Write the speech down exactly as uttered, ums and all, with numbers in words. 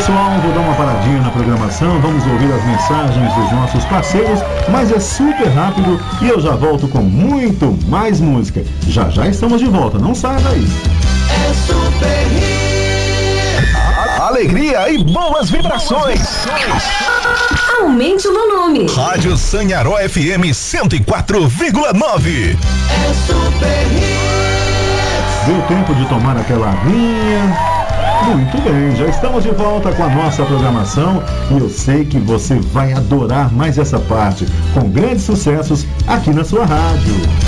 pessoal, vou dar uma paradinha na programação, vamos ouvir as mensagens dos nossos parceiros, mas é super rápido e eu já volto com muito mais música. Já já estamos de volta, não saia daí. É Super Hits. Alegria e boas vibrações. Aumente o volume. Rádio Sanharó F M cento e quatro vírgula nove. É Super Hits. Deu tempo de tomar aquela aguinha? Muito bem, já estamos de volta com a nossa programação e eu sei que você vai adorar mais essa parte, com grandes sucessos aqui na sua rádio.